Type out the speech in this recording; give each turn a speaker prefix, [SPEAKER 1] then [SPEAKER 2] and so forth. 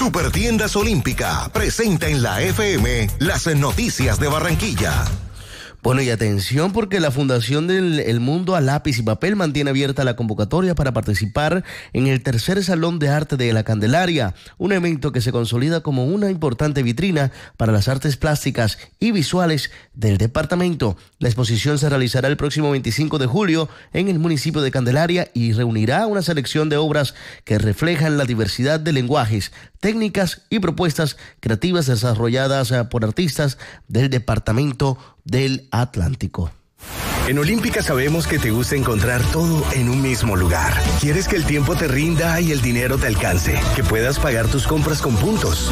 [SPEAKER 1] Supertiendas Olímpica presenta en la FM las noticias de Barranquilla.
[SPEAKER 2] Bueno, y atención porque la Fundación del Mundo a Lápiz y Papel mantiene abierta la convocatoria para participar en el tercer Salón de Arte de la Candelaria, un evento que se consolida como una importante vitrina para las artes plásticas y visuales del departamento. La exposición se realizará el próximo 25 de julio en el municipio de Candelaria y reunirá una selección de obras que reflejan la diversidad de lenguajes, técnicas y propuestas creativas desarrolladas por artistas del departamento del Atlántico.
[SPEAKER 3] En Olímpica sabemos que te gusta encontrar todo en un mismo lugar. Quieres que el tiempo te rinda y el dinero te alcance, que puedas pagar tus compras con puntos.